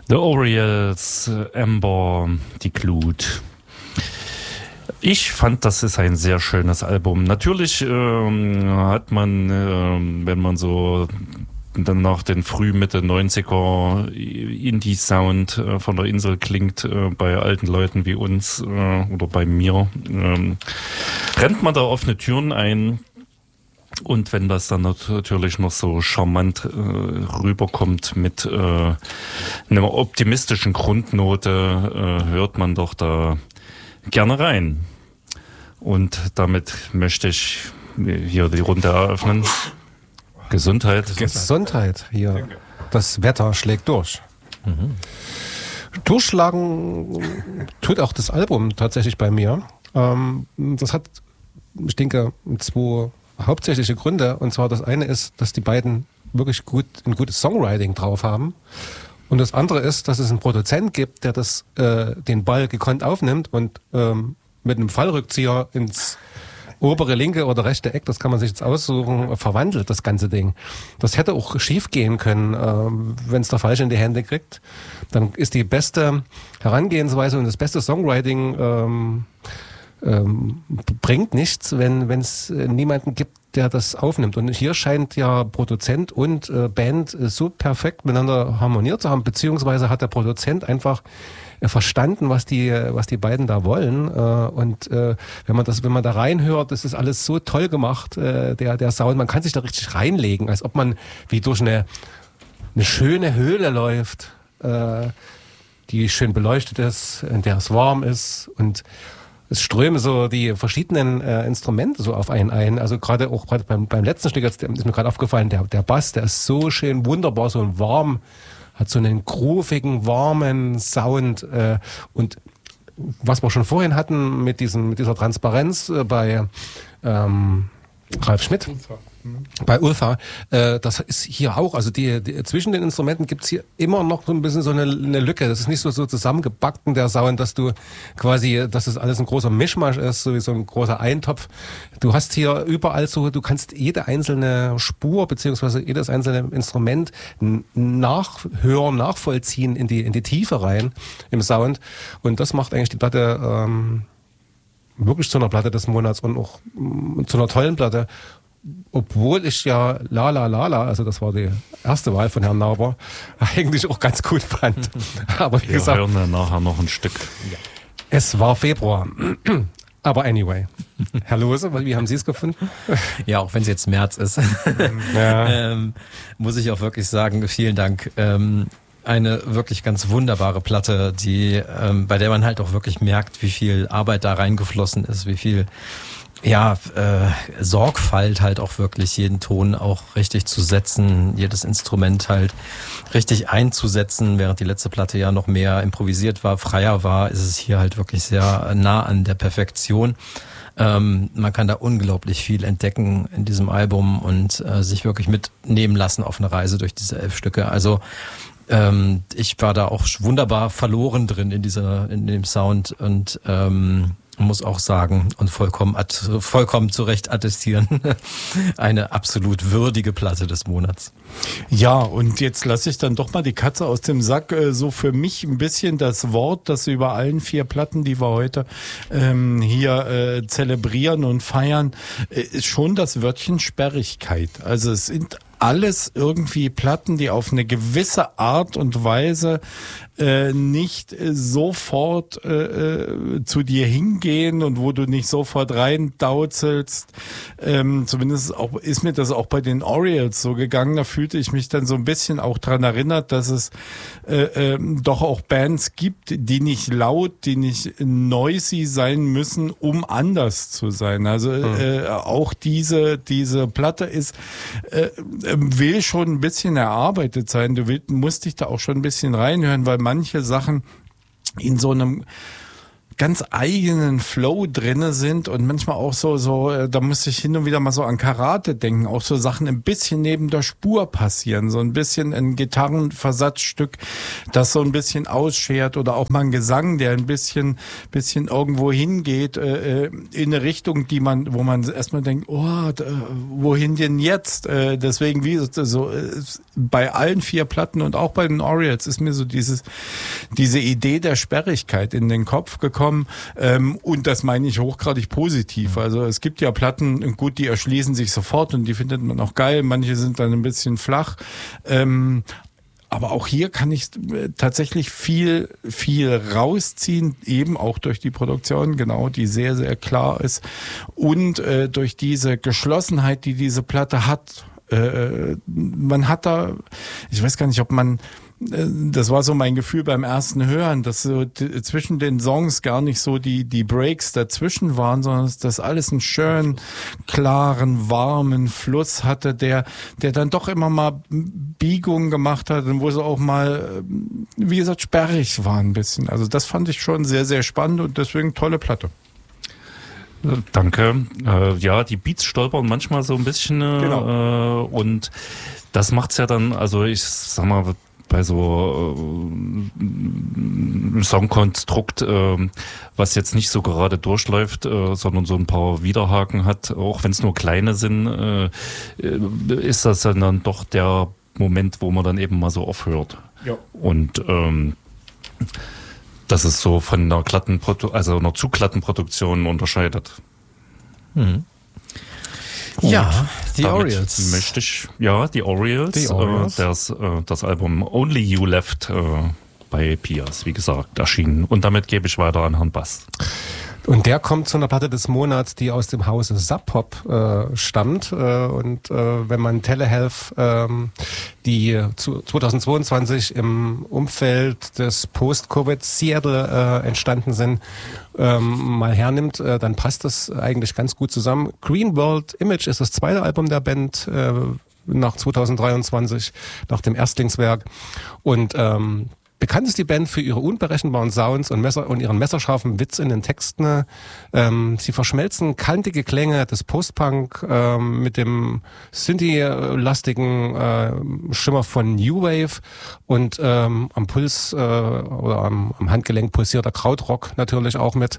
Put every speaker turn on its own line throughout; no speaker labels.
The Orioles, Amber, die Glut. Ich fand, das ist ein sehr schönes Album. Natürlich hat man, wenn man so dann nach den Mitte 90er Indie-Sound von der Insel klingt, bei alten Leuten wie uns oder bei mir, rennt man da offene Türen ein. Und wenn das dann natürlich noch so charmant rüberkommt mit einer optimistischen Grundnote, hört man doch da gerne rein. Und damit möchte ich hier die Runde eröffnen. Gesundheit.
Gesundheit hier. Das Wetter schlägt durch. Durchschlagen tut auch das Album tatsächlich bei mir. Das hat, ich denke, zwei hauptsächliche Gründe. Und zwar das eine ist, dass die beiden wirklich ein gutes Songwriting drauf haben. Und das andere ist, dass es einen Produzent gibt, der den Ball gekonnt aufnimmt und mit einem Fallrückzieher ins obere linke oder rechte Eck, das kann man sich jetzt aussuchen, verwandelt das ganze Ding. Das hätte auch schief gehen können, wenn es der Falsche in die Hände kriegt. Dann ist die beste Herangehensweise und das beste Songwriting bringt nichts, wenn es niemanden gibt, der das aufnimmt. Und hier scheint ja Produzent und Band so perfekt miteinander harmoniert zu haben, beziehungsweise hat der Produzent einfach verstanden, was die beiden da wollen. Und wenn man da reinhört, das ist alles so toll gemacht, der Sound. Man kann sich da richtig reinlegen, als ob man wie durch eine schöne Höhle läuft, die schön beleuchtet ist, in der es warm ist und es strömen so die verschiedenen Instrumente so auf einen ein. Also gerade beim letzten Stück ist mir gerade aufgefallen, der Bass, der ist so schön wunderbar, so ein warm, hat so einen groovigen, warmen Sound. Und was wir schon vorhin hatten mit dieser Transparenz bei Ralf Schmidt. Bei Ulfa, das ist hier auch, also zwischen den Instrumenten gibt's hier immer noch so ein bisschen so eine Lücke. Das ist nicht so zusammengebacken, der Sound, dass es alles ein großer Mischmasch ist, so wie so ein großer Eintopf. Du hast hier überall so, du kannst jede einzelne Spur beziehungsweise jedes einzelne Instrument nachhören, nachvollziehen in die Tiefe rein im Sound. Und das macht eigentlich die Platte wirklich zu einer Platte des Monats und auch zu einer tollen Platte. Obwohl ich ja La, also das war die erste Wahl von Herrn Nauber, eigentlich auch ganz gut fand. Aber wie gesagt,
wir hören nachher noch ein Stück.
Es war Februar. Aber anyway. Herr Lose, wie haben Sie es gefunden?
Ja, auch wenn es jetzt März ist, muss ich auch wirklich sagen, vielen Dank. Eine wirklich ganz wunderbare Platte, bei der man halt auch wirklich merkt, wie viel Arbeit da reingeflossen ist, wie viel Sorgfalt halt auch wirklich, jeden Ton auch richtig zu setzen, jedes Instrument halt richtig einzusetzen, während die letzte Platte ja noch mehr improvisiert war, freier war, ist es hier halt wirklich sehr nah an der Perfektion. Man kann da unglaublich viel entdecken in diesem Album und sich wirklich mitnehmen lassen auf eine Reise durch diese 11 Stücke. Also ich war da auch wunderbar verloren drin in dem Sound und muss auch sagen und vollkommen zu Recht attestieren, eine absolut würdige Platte des Monats.
Ja, und jetzt lasse ich dann doch mal die Katze aus dem Sack. So für mich ein bisschen das Wort, das über allen 4 Platten, die wir heute hier zelebrieren und feiern, ist schon das Wörtchen Sperrigkeit. Also es sind alles irgendwie Platten, die auf eine gewisse Art und Weise nicht sofort zu dir hingehen und wo du nicht sofort reindauzelst. Zumindest ist mir das auch bei den Orioles so gegangen. Da fühlte ich mich dann so ein bisschen auch dran erinnert, dass es doch auch Bands gibt, die nicht laut, die nicht noisy sein müssen, um anders zu sein. Also auch diese Platte will schon ein bisschen erarbeitet sein. Du musst dich da auch schon ein bisschen reinhören, weil manche Sachen in so einem ganz eigenen Flow drinne sind und manchmal auch so, da muss ich hin und wieder mal so an Karate denken, auch so Sachen ein bisschen neben der Spur passieren, so ein bisschen ein Gitarrenversatzstück, das so ein bisschen ausschert oder auch mal ein Gesang, der ein bisschen irgendwo hingeht, in eine Richtung, wo man erstmal denkt, wohin denn jetzt? Deswegen, wie so, bei allen 4 Platten und auch bei den Orioles ist mir so diese Idee der Sperrigkeit in den Kopf gekommen, und das meine ich hochgradig positiv. Also es gibt ja Platten, gut, die erschließen sich sofort und die findet man auch geil, manche sind dann ein bisschen flach, aber auch hier kann ich tatsächlich viel rausziehen, eben auch durch die Produktion, genau, die sehr, sehr klar ist und durch diese Geschlossenheit, die diese Platte hat. Man hat da, ich weiß gar nicht, das war so mein Gefühl beim ersten Hören, dass so zwischen den Songs gar nicht so die Breaks dazwischen waren, sondern dass alles einen schönen, klaren, warmen Fluss hatte, der dann doch immer mal Biegungen gemacht hat und wo so auch mal, wie gesagt, sperrig war ein bisschen. Also das fand ich schon sehr, sehr spannend und deswegen tolle Platte.
Danke. Ja, die Beats stolpern manchmal so ein bisschen, genau. Und das macht's ja dann, also ich sag mal, bei so Songkonstrukt, was jetzt nicht so gerade durchläuft, sondern so ein paar Widerhaken hat, auch wenn es nur kleine sind, ist das dann doch der Moment, wo man dann eben mal so aufhört. Ja. Und das ist so von einer einer zu glatten Produktion unterscheidet.
Mhm. Ja, die Orioles.
Die Orioles. Das Album Only You Left bei Pias, wie gesagt, erschienen. Und damit gebe ich weiter an Herrn Bass.
Und der kommt zu einer Platte des Monats, die aus dem Hause Sub Pop stammt. Wenn man Telehealth, die 2022 im Umfeld des Post-Covid Seattle entstanden sind, mal hernimmt, dann passt das eigentlich ganz gut zusammen. Green World Image ist das zweite Album der Band nach 2023, nach dem Erstlingswerk. Und bekannt ist die Band für ihre unberechenbaren Sounds und ihren messerscharfen Witz in den Texten. Sie verschmelzen kantige Klänge des Post-Punk mit dem Synthie-lastigen Schimmer von New Wave und am Puls oder am Handgelenk pulsiert der Krautrock natürlich auch mit.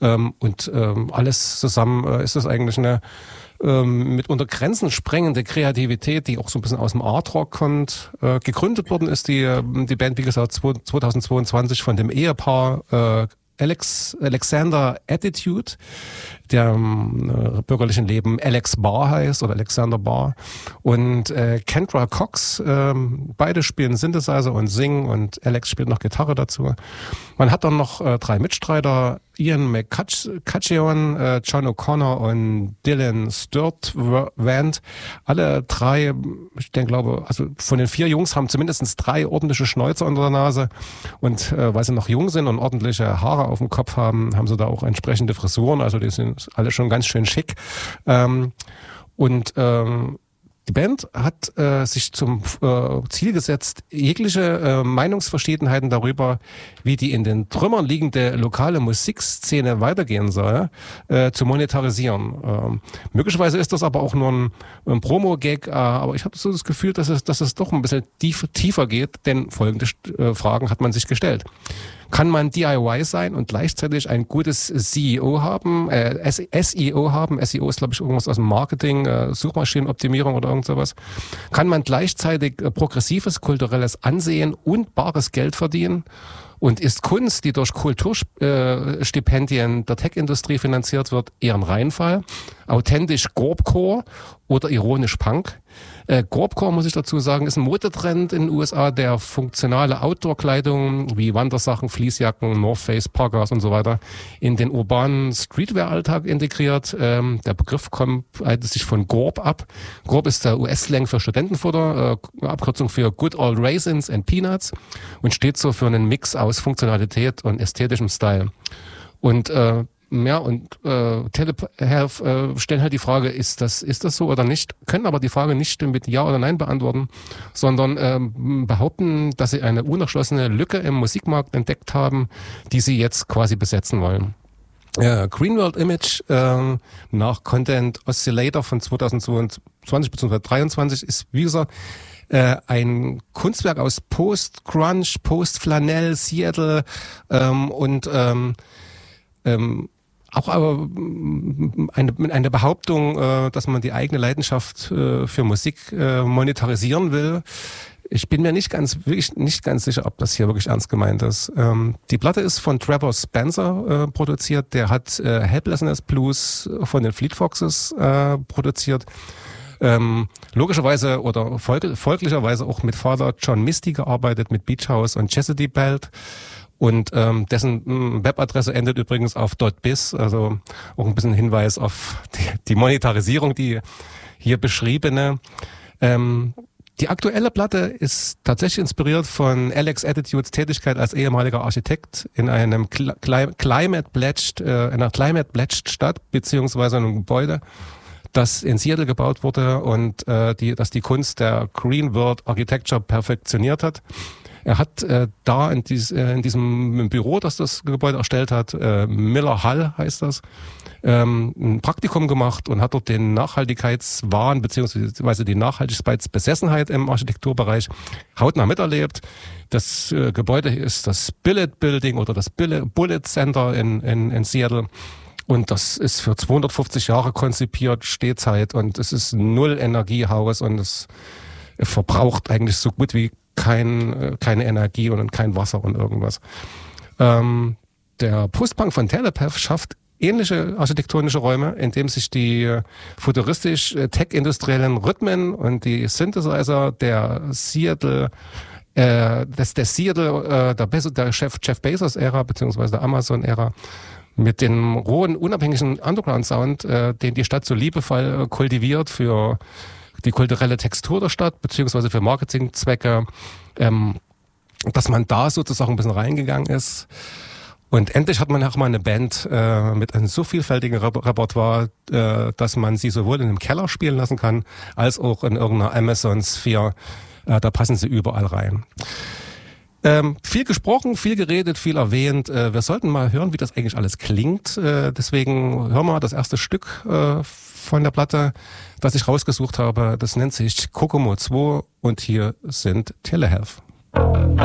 Alles zusammen ist das eigentlich eine mitunter Grenzen sprengende Kreativität, die auch so ein bisschen aus dem Art-Rock kommt. Gegründet worden ist die Band, wie gesagt, 2022 von dem Ehepaar Alexander Attitude, der im bürgerlichen Leben Alex Barr heißt oder Alexander Barr, und Kendra Cox. Beide spielen Synthesizer und singen und Alex spielt noch Gitarre dazu. Man hat dann noch 3 Mitstreiter, Ian McCutcheon, John O'Connor und Dylan Sturtevant. Alle 3, also von den 4 Jungs haben zumindest 3 ordentliche Schnäuzer unter der Nase. Und weil sie noch jung sind und ordentliche Haare auf dem Kopf haben, haben sie da auch entsprechende Frisuren. Also die sind alle schon ganz schön schick. Die Band hat sich zum Ziel gesetzt, jegliche Meinungsverschiedenheiten darüber, wie die in den Trümmern liegende lokale Musikszene weitergehen soll, zu monetarisieren. Möglicherweise ist das aber auch nur ein Promo-Gag, aber ich habe so das Gefühl, dass es doch ein bisschen tiefer geht, denn folgende Fragen hat man sich gestellt. Kann man DIY sein und gleichzeitig ein gutes SEO haben? SEO ist, glaube ich, irgendwas aus dem Marketing, Suchmaschinenoptimierung oder irgend sowas. Kann man gleichzeitig progressives, kulturelles Ansehen und bares Geld verdienen? Und ist Kunst, die durch Kulturstipendien der Tech-Industrie finanziert wird, eher ein Reinfall? Authentisch Gorpcore oder ironisch Punk? Gorpcore, muss ich dazu sagen, ist ein Modetrend in den USA, der funktionale Outdoor-Kleidung wie Wandersachen, Fließjacken, North Face, Parkas und so weiter in den urbanen Streetwear-Alltag integriert. Der Begriff leitet sich von Gorp ab. Gorp ist der US-Slang für Studentenfutter, Abkürzung für Good Old Raisins and Peanuts, und steht so für einen Mix aus Funktionalität und ästhetischem Style. Und und Telehealth stellen halt die Frage, ist das so oder nicht, können aber die Frage nicht mit Ja oder Nein beantworten, sondern behaupten, dass sie eine unerschlossene Lücke im Musikmarkt entdeckt haben, die sie jetzt quasi besetzen wollen. Green World Image nach Content Oscillator von 2022 bzw. 2023 ist, wie gesagt, ein Kunstwerk aus Post-Grunge, Post-Flanell, Seattle und auch aber eine Behauptung, dass man die eigene Leidenschaft für Musik monetarisieren will. Ich bin mir nicht ganz sicher, ob das hier wirklich ernst gemeint ist. Die Platte ist von Trevor Spencer produziert. Der hat Helplessness Blues von den Fleet Foxes produziert. Logischerweise oder folglicherweise auch mit Father John Misty gearbeitet, mit Beach House und Chastity Belt. Und dessen Webadresse endet übrigens auf .biz, also auch ein bisschen Hinweis auf die Monetarisierung, die hier beschriebene. Die aktuelle Platte ist tatsächlich inspiriert von Alex Attitudes Tätigkeit als ehemaliger Architekt in einem Climate-Pledged Stadt beziehungsweise einem Gebäude, das in Seattle gebaut wurde und das die Kunst der Green World Architecture perfektioniert hat. Er hat da in diesem Büro, das das Gebäude erstellt hat, Miller Hall heißt das, ein Praktikum gemacht und hat dort den Nachhaltigkeitswahn beziehungsweise die Nachhaltigkeitsbesessenheit im Architekturbereich hautnah miterlebt. Das Gebäude ist das Billet Building oder das Bullitt Center in Seattle. Und das ist für 250 Jahre konzipiert, Stehzeit, und es ist null Energiehaus und es verbraucht eigentlich so gut wie keine Energie und kein Wasser und irgendwas. Der Postpunk von Telepath schafft ähnliche architektonische Räume, in dem sich die futuristisch tech-industriellen Rhythmen und die Synthesizer der Seattle, der Jeff Bezos-Ära beziehungsweise der Amazon-Ära mit dem rohen, unabhängigen Underground-Sound, den die Stadt so liebevoll kultiviert für die kulturelle Textur der Stadt, beziehungsweise für Marketingzwecke, dass man da sozusagen ein bisschen reingegangen ist. Und endlich hat man auch mal eine Band mit einem so vielfältigen Repertoire, dass man sie sowohl in einem Keller spielen lassen kann, als auch in irgendeiner Amazon-Sphäre. Da passen sie überall rein. Viel gesprochen, viel geredet, viel erwähnt. Wir sollten mal hören, wie das eigentlich alles klingt. Deswegen hören wir mal das erste Stück von der Platte, das ich rausgesucht habe. Das nennt sich Kokomo 2 und hier sind Telehealth.